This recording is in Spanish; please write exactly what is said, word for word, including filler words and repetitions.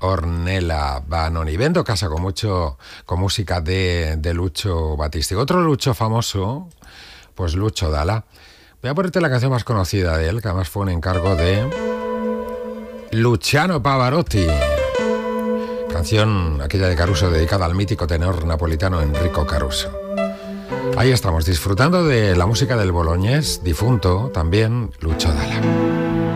Ornella Vanoni. Vendo casa con mucho con música de, de Lucio Battisti. Otro Lucio famoso, pues Lucio Dalla. Voy a ponerte la canción más conocida de él, que además fue un encargo de Luciano Pavarotti. Canción aquella de Caruso dedicada al mítico tenor napolitano Enrico Caruso. Ahí estamos, disfrutando de la música del boloñés difunto, también Lucio Dalla.